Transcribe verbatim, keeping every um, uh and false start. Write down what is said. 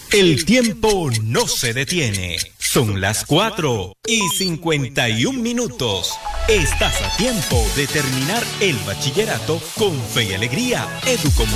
El tiempo no se detiene. Son las cuatro y cincuenta y un minutos. Estás a tiempo de terminar el bachillerato con fe y alegría. Educomunicaciones